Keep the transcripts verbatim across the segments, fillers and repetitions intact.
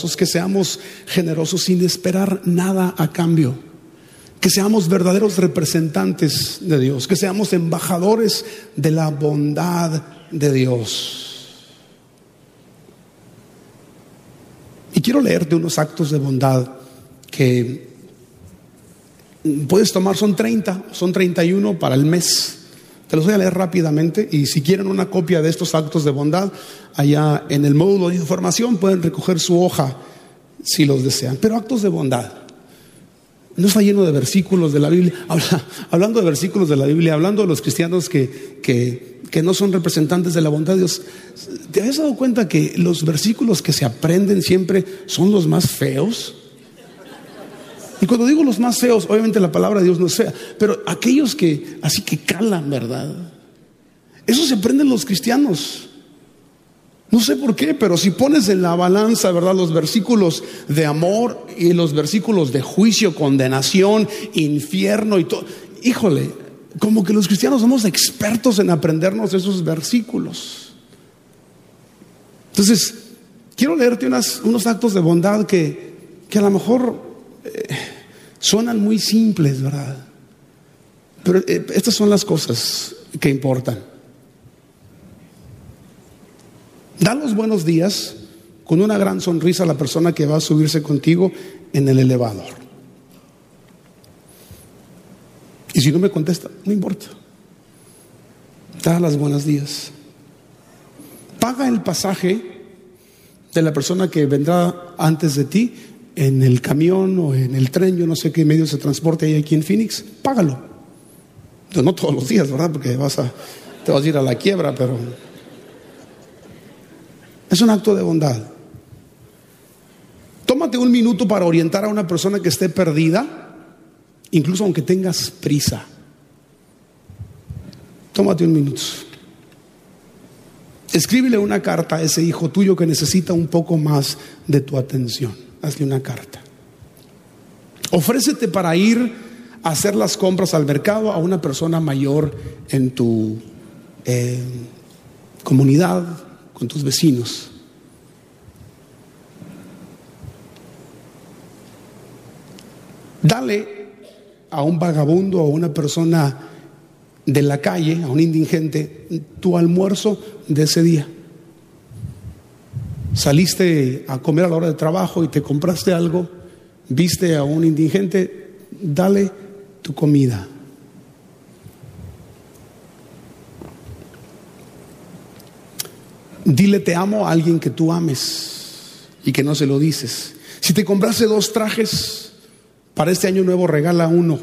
bondadosos, que seamos generosos sin esperar nada a cambio, que seamos verdaderos representantes de Dios, que seamos embajadores de la bondad de Dios. Y quiero leerte unos actos de bondad que puedes tomar, son treinta, son treinta y uno para el mes. Te los voy a leer rápidamente, y si quieren una copia de estos actos de bondad, allá en el módulo de información pueden recoger su hoja si los desean. Pero actos de bondad no está lleno de versículos de la Biblia. Habla, hablando de versículos de la Biblia, hablando de los cristianos que, que, que no son representantes de la bondad de Dios, ¿te has dado cuenta que los versículos que se aprenden siempre son los más feos? Y cuando digo los más feos, obviamente la palabra de Dios no es fea, pero aquellos que así que calan, ¿verdad? Eso se aprenden los cristianos. No sé por qué, pero si pones en la balanza, ¿verdad?, los versículos de amor y los versículos de juicio, condenación, infierno y todo, híjole, como que los cristianos somos expertos en aprendernos esos versículos. Entonces, quiero leerte unas, unos actos de bondad que, que a lo mejor eh, suenan muy simples, ¿verdad? Pero eh, estas son las cosas que importan. Da los buenos días con una gran sonrisa a la persona que va a subirse contigo en el elevador. Y si no me contesta, no importa. Da las buenos días. Paga el pasaje de la persona que vendrá antes de ti en el camión o en el tren, yo no sé qué medios de transporte hay aquí en Phoenix. Págalo. No todos los días, ¿verdad? Porque vas a, te vas a ir a la quiebra, pero es un acto de bondad. Tómate un minuto para orientar a una persona que esté perdida, incluso aunque tengas prisa. Tómate un minuto. Escríbele una carta a ese hijo tuyo que necesita un poco más de tu atención. Hazle una carta. Ofrécete para ir a hacer las compras al mercado a una persona mayor en tu eh, comunidad, con tus vecinos. Dale a un vagabundo o a una persona de la calle, a un indigente, tu almuerzo de ese día. Saliste a comer a la hora de trabajo y te compraste algo, viste a un indigente, dale tu comida. Dile te amo a alguien que tú ames y que no se lo dices. Si te compraste dos trajes para este año nuevo, regala uno.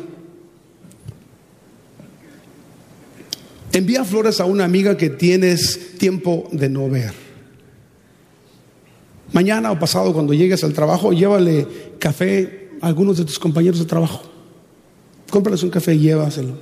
Envía flores a una amiga que tienes tiempo de no ver. Mañana o pasado, cuando llegues al trabajo, llévale café a algunos de tus compañeros de trabajo. Cómprales un café y llévaselo.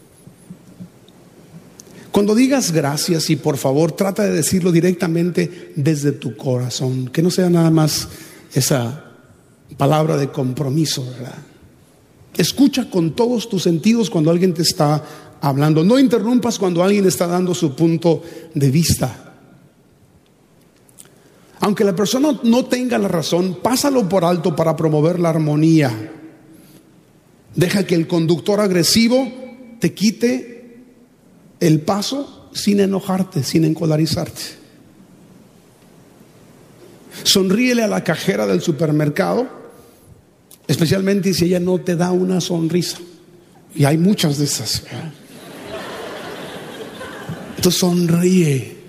Cuando digas gracias y por favor, trata de decirlo directamente desde tu corazón, que no sea nada más esa palabra de compromiso, ¿verdad? Escucha con todos tus sentidos cuando alguien te está hablando. No interrumpas cuando alguien está dando su punto de vista. Aunque la persona no tenga la razón, pásalo por alto para promover la armonía. Deja que el conductor agresivo te quite el paso sin enojarte, sin encolarizarte. Sonríele a la cajera del supermercado, especialmente si ella no te da una sonrisa. Y hay muchas de esas. Entonces sonríe.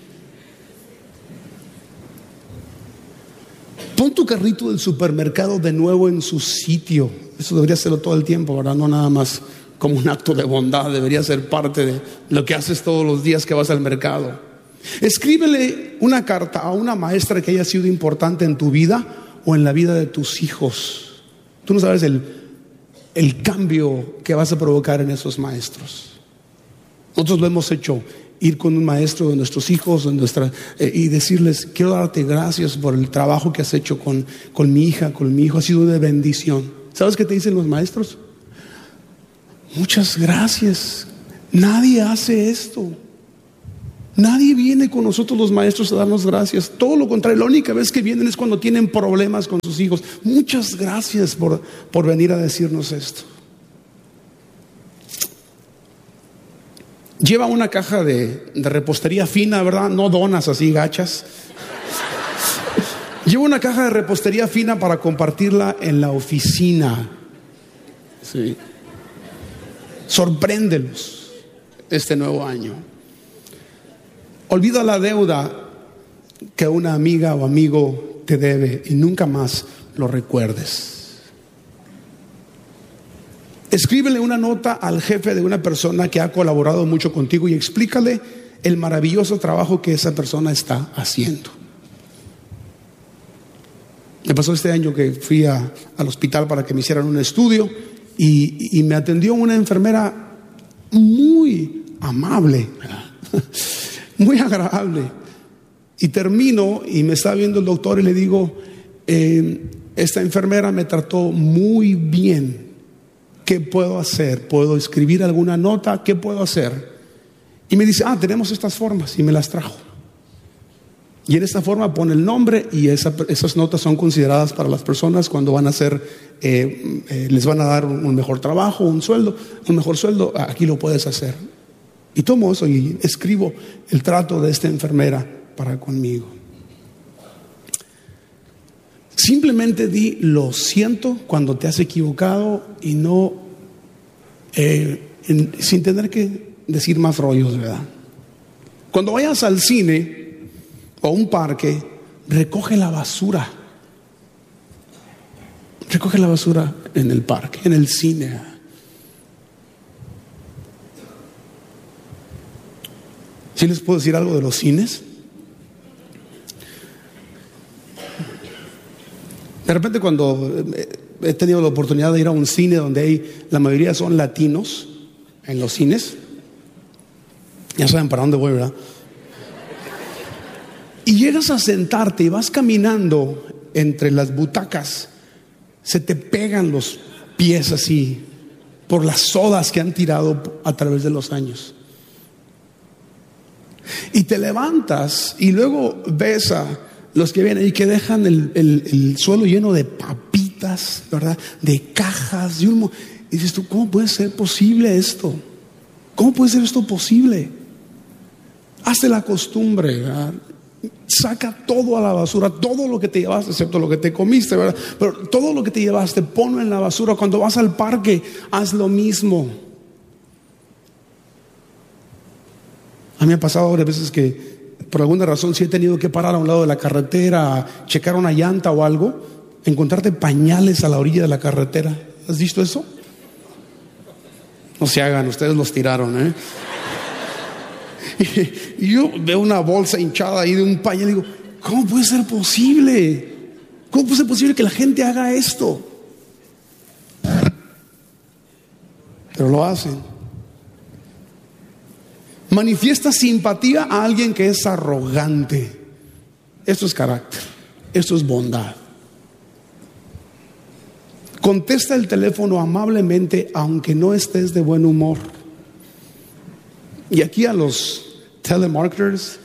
Pon tu carrito del supermercado de nuevo en su sitio. Eso debería hacerlo todo el tiempo, ¿verdad? No nada más como un acto de bondad. Debería ser parte de lo que haces todos los días que vas al mercado. Escríbele una carta a una maestra que haya sido importante en tu vida o en la vida de tus hijos. Tú no sabes el, el cambio que vas a provocar en esos maestros. Nosotros lo hemos hecho. Ir con un maestro de nuestros hijos de nuestra, eh, y decirles: quiero darte gracias por el trabajo que has hecho con, con mi hija, con mi hijo. Ha sido de bendición. ¿Sabes qué te dicen los maestros? Muchas gracias. Nadie hace esto. Nadie viene con nosotros los maestros a darnos gracias. Todo lo contrario, la única vez que vienen es cuando tienen problemas con sus hijos. Muchas gracias por, por venir a decirnos esto. Lleva una caja de, de repostería fina, ¿verdad? No donas así gachas. Lleva una caja de repostería fina para compartirla en la oficina. Sí. Sorpréndelos este nuevo año. Olvida la deuda que una amiga o amigo te debe y nunca más lo recuerdes. Escríbele una nota al jefe de una persona que ha colaborado mucho contigo y explícale el maravilloso trabajo que esa persona está haciendo. Me pasó este año que fui a, al hospital para que me hicieran un estudio y, y me atendió una enfermera muy amable, muy agradable. Y termino y me está viendo el doctor y le digo, eh, esta enfermera me trató muy bien. ¿Qué puedo hacer? ¿Puedo escribir alguna nota? ¿Qué puedo hacer? Y me dice, ah, tenemos estas formas, y me las trajo. Y en esta forma pone el nombre y esa, esas notas son consideradas para las personas cuando van a hacer, eh, eh, les van a dar un, un mejor trabajo, un sueldo, un mejor sueldo. Aquí lo puedes hacer. Y tomo eso y escribo el trato de esta enfermera para conmigo. Simplemente di lo siento cuando te has equivocado y no eh, en, sin tener que decir más rollos, ¿verdad? Cuando vayas al cine o a un parque, recoge la basura. Recoge la basura en el parque, en el cine. ¿Sí les puedo decir algo de los cines? De repente cuando he tenido la oportunidad de ir a un cine donde hay, la mayoría son latinos en los cines, ya saben para dónde voy, ¿verdad? Y llegas a sentarte y vas caminando entre las butacas, se te pegan los pies así por las sodas que han tirado a través de los años. Y te levantas y luego ves a los que vienen y que dejan el, el, el suelo lleno de papitas, ¿verdad? De cajas. Y, un, y dices tú, ¿cómo puede ser posible esto? ¿Cómo puede ser esto posible? Hazte la costumbre, ¿verdad? Saca todo a la basura, todo lo que te llevaste, excepto lo que te comiste, ¿verdad? Pero todo lo que te llevaste, ponlo en la basura. Cuando vas al parque, haz lo mismo. A mí me ha pasado varias veces que por alguna razón, si he tenido que parar a un lado de la carretera a checar una llanta o algo, encontrarte pañales a la orilla de la carretera. ¿Has visto eso? No se hagan, ustedes los tiraron, ¿eh? Y, y yo veo una bolsa hinchada ahí de un pañal y digo, ¿cómo puede ser posible? ¿Cómo puede ser posible que la gente haga esto? Pero lo hacen. Manifiesta simpatía a alguien que es arrogante. Esto es carácter, esto es bondad. Contesta el teléfono amablemente aunque no estés de buen humor. Y aquí a los telemarketers,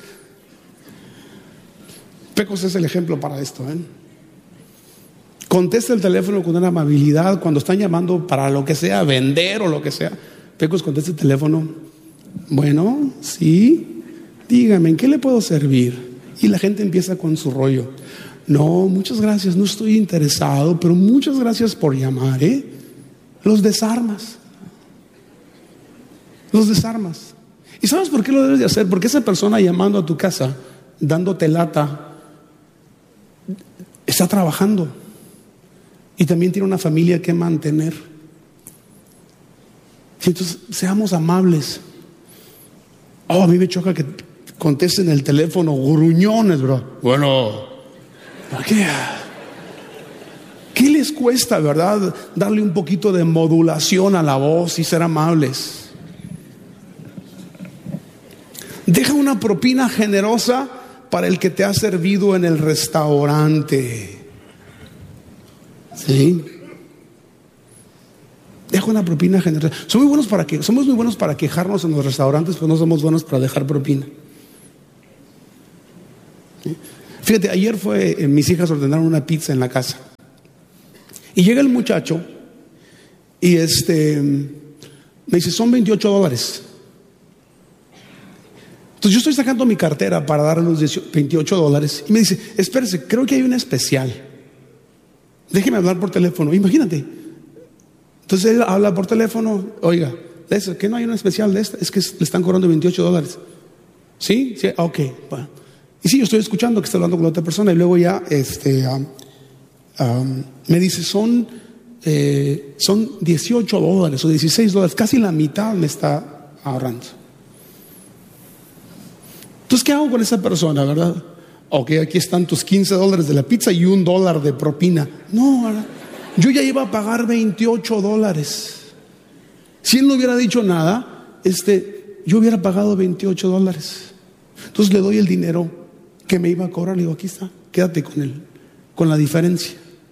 Pecos es el ejemplo para esto, ¿eh? Contesta el teléfono con una amabilidad cuando están llamando para lo que sea, vender o lo que sea. Pecos, contesta el teléfono. Bueno, sí, dígame, ¿en qué le puedo servir? Y la gente empieza con su rollo. No, muchas gracias, no estoy interesado, pero muchas gracias por llamar, ¿eh? Los desarmas. Los desarmas. ¿Y sabes por qué lo debes de hacer? Porque esa persona llamando a tu casa, dándote lata, está trabajando y también tiene una familia que mantener. Entonces, seamos amables. Oh, a mí me choca que contesten el teléfono gruñones, bro. Bueno, ¿qué? ¿Qué les cuesta, verdad? Darle un poquito de modulación a la voz y ser amables. Deja una propina generosa para el que te ha servido en el restaurante. ¿Sí? Deja una propina generosa. Somos muy buenos para que, somos muy buenos para quejarnos en los restaurantes, pero no somos buenos para dejar propina. Fíjate, ayer fue, eh, mis hijas ordenaron una pizza en la casa. Y llega el muchacho y este me dice, son veintiocho dólares. Entonces yo estoy sacando mi cartera para darle los veintiocho dólares. Y me dice, espérese, creo que hay una especial. Déjeme hablar por teléfono. Imagínate. Entonces él habla por teléfono. Oiga, ¿que no hay una especial de esta? Es que le están cobrando veintiocho dólares. ¿Sí? Sí, ok. Bueno. Y sí, yo estoy escuchando que está hablando con otra persona. Y luego ya este, um, um, me dice, son, eh, son dieciocho dólares o dieciséis dólares. Casi la mitad me está ahorrando. Entonces, ¿qué hago con esa persona, verdad? Ok, aquí están tus quince dólares de la pizza y un dólar de propina. No, ¿verdad? Yo ya iba a pagar veintiocho dólares. Si él no hubiera dicho nada, este, yo hubiera pagado veintiocho dólares. Entonces le doy el dinero que me iba a cobrar. Le digo, aquí está, quédate con él, con la diferencia.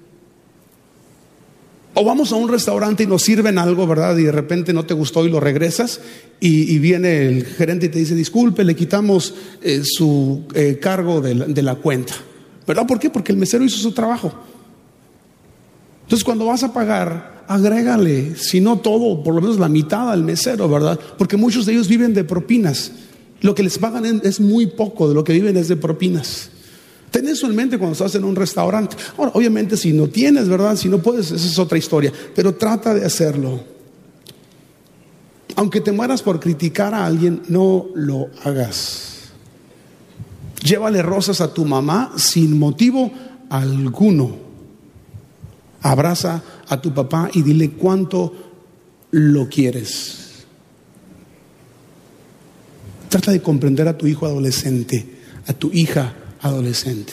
O vamos a un restaurante y nos sirven algo, ¿verdad? Y de repente no te gustó y lo regresas. Y, y viene el gerente y te dice, disculpe, le quitamos eh, su eh, cargo de la, de la cuenta. ¿Verdad? ¿Por qué? Porque el mesero hizo su trabajo. Entonces cuando vas a pagar, agrégale, si no todo, por lo menos la mitad al mesero, ¿verdad? Porque muchos de ellos viven de propinas. Lo que les pagan es muy poco, de lo que viven es de propinas. Ten eso en mente cuando estás en un restaurante. Ahora, obviamente si no tienes, ¿verdad? Si no puedes, esa es otra historia. Pero trata de hacerlo. Aunque te mueras por criticar a alguien, no lo hagas. Llévale rosas a tu mamá sin motivo alguno. Abraza a tu papá y dile cuánto lo quieres. Trata de comprender a tu hijo adolescente, a tu hija adolescente.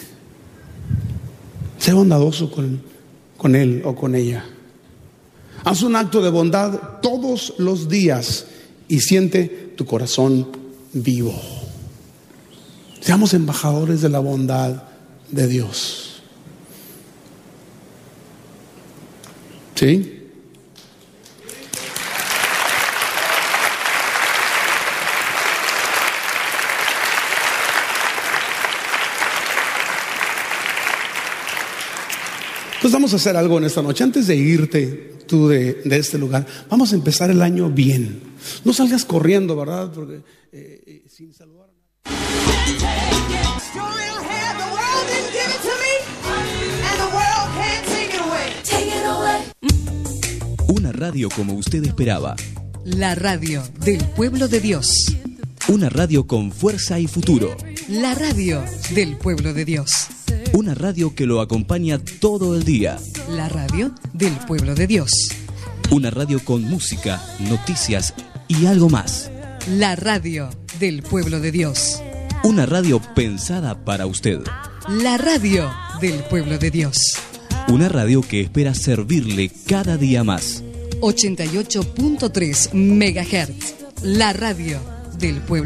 Sé bondadoso con, con él o con ella. Haz un acto de bondad todos los días y siente tu corazón vivo. Seamos embajadores de la bondad de Dios. ¿Sí? Entonces vamos a hacer algo en esta noche. Antes de irte tú de, de este lugar, vamos a empezar el año bien. No salgas corriendo, ¿verdad? Porque eh, eh, sin saludar a nadie. Una radio como usted esperaba. La radio del pueblo de Dios. Una radio con fuerza y futuro. La radio del pueblo de Dios. Una radio que lo acompaña todo el día. La radio del pueblo de Dios. Una radio con música, noticias y algo más. La radio del pueblo de Dios. Una radio pensada para usted. La radio del pueblo de Dios. Una radio que espera servirle cada día más. ochenta y ocho punto tres megahertz. La radio del pueblo.